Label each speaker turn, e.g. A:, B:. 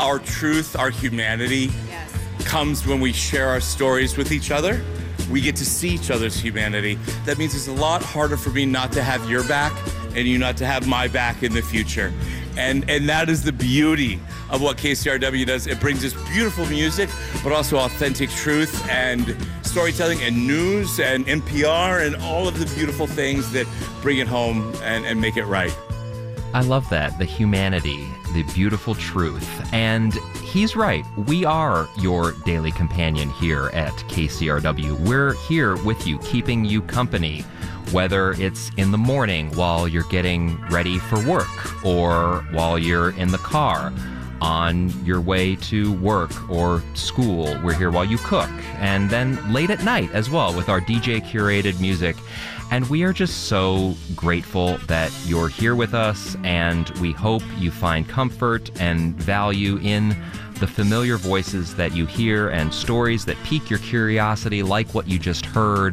A: our truth, our humanity comes when we share our stories with each other. We get to see each other's humanity. That means it's a lot harder for me not to have your back and you not to have my back in the future. And that is the beauty of what KCRW does. It brings us beautiful music, but also authentic truth and storytelling and news and NPR and all of the beautiful things that bring it home and make it right.
B: I love that, the humanity, the beautiful truth. And he's right. We are your daily companion here at KCRW. We're here with you, keeping you company, whether it's in the morning while you're getting ready for work or while you're in the car on your way to work or school. We're here while you cook, and then late at night as well with our DJ curated music. And we are just so grateful that you're here with us, and we hope you find comfort and value in the familiar voices that you hear and stories that pique your curiosity, like what you just heard